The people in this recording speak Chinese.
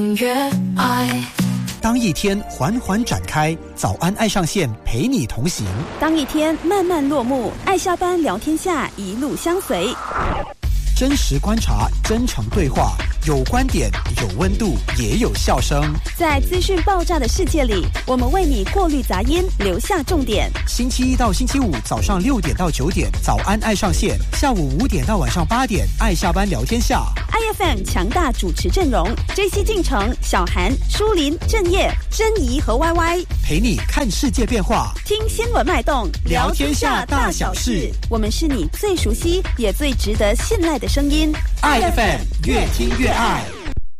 越爱。 当一天缓缓展开，早安爱上线陪你同行； 当一天慢慢落幕，爱下班聊天下一路相随。 真实观察，真诚对话，有观点，有温度，也有笑声。 在资讯爆炸的世界里，我们为你过滤杂音，留下重点。 星期一到星期五早上6点到9点，早安爱上线；下午5点到晚上8点，爱下班聊天下。 IFM 强大主持阵容 ：JC 进城、小韩、舒林、郑业、珍怡和 YY， 陪你看世界变化， 听新闻脉动， 聊天下大小事。 我们是你最熟悉也最值得信赖的声音。 IFM 越听越爱。